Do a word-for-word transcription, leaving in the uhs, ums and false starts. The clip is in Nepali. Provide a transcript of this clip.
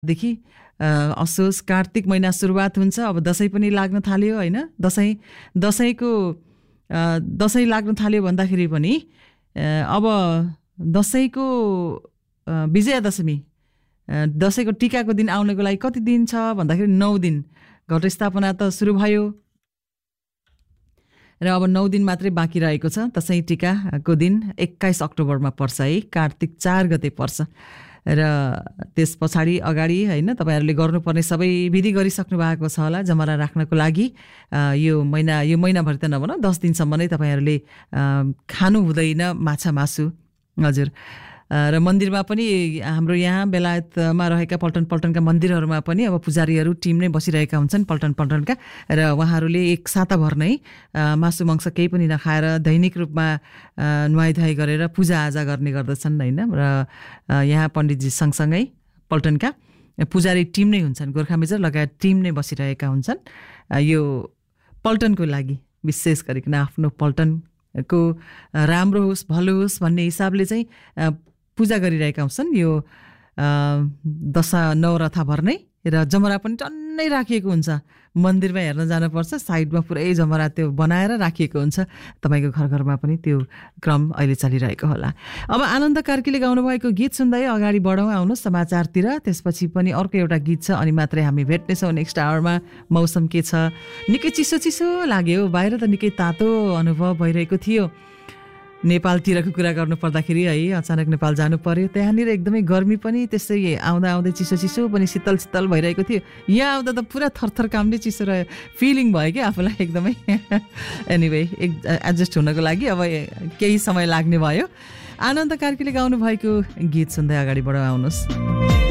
देखि असोज कार्तिक महिना सुरुवात हुन्छ। अब दसैँ पनि लाग्न थाल्यो होइन। दसैँ दसैँको दसैँ लाग्न थाल्यो भन्दाखेरि पनि अब दसैँको विजयादशमी दसैँको टिकाको दिन आउनको लागि कति दिन छ भन्दाखेरि नौ दिन। घटस्थापना त सुरु भयो र अब नौ दिन मात्रै बाँकी रहेको छ। दसैँ टिकाको दिन एक्काइस अक्टोबरमा पर्छ है, कार्तिक चार गते पर्छ। र त्यस पछाडि अगाडि होइन तपाईँहरूले गर्नुपर्ने सबै विधि गरिसक्नु भएको छ होला जमरा राख्नको लागि। यो महिना यो महिनाभरि त नभनौँ, दस दिनसम्म नै तपाईँहरूले खानु हुँदैन माछा मासु। हजुर। र मन्दिरमा पनि हाम्रो यहाँ बेलायतमा रहेका पल्टन पल्टनका मन्दिरहरूमा पनि अब पुजारीहरू टिम नै बसिरहेका हुन्छन् पल्टन पल्टनका, र उहाँहरूले एक साताभर नै मासु मांस केही पनि नखाएर दैनिक रूपमा नुहाइधुवाइ गरेर पूजाआजा गर्ने गर्दछन् होइन। र यहाँ पण्डितजी सँगसँगै पल्टनका पुजारी टिम नै हुन्छन्, गोर्खा मेजर लगायत टिम नै बसिरहेका हुन्छन्। यो पल्टनको लागि विशेष गरिकन आफ्नो पल्टनको राम्रो होस् भलो होस् भन्ने हिसाबले चाहिँ पूजा गरिरहेका हुन्छन् यो दशा नवरथाभर नै। र जमरा पनि टन्नै राखिएको हुन्छ। मन्दिरमा हेर्न जानुपर्छ, साइडमा पुरै जमरा त्यो बनाएर राखिएको हुन्छ। तपाईँको घर घरमा पनि त्यो क्रम अहिले चलिरहेको होला। अब आनन्द कार्कीले गाउनुभएको गीत सुन्दै अगाडि बढौँ, आउनुहोस् समाचारतिर। त्यसपछि पनि अर्को एउटा गीत छ अनि मात्रै हामी भेट्नेछौँ नेक्स्ट आवरमा। मौसम के छ? निकै चिसो चिसो लाग्यो, बाहिर त निकै तातो अनुभव भइरहेको थियो। नेपालतिरको कुरा गर्नु पर्दाखेरि है, अचानक नेपाल जानु पर्यो, त्यहाँनिर एकदमै गर्मी पनि त्यसै आउँदा आउँदै चिसो चिसो पनि शीतल शीतल भइरहेको थियो। यहाँ आउँदा त पुरा थरथर काम्ने चिसो रह्यो, फिलिङ भयो क्या आफूलाई एकदमै। एनिवे एक एडजस्ट हुनको लागि अब केही समय लाग्ने भयो। आनन्द कार्कीले गाउनु भएको गीत सुन्दै अगाडि बढाउँ, आउनुहोस्।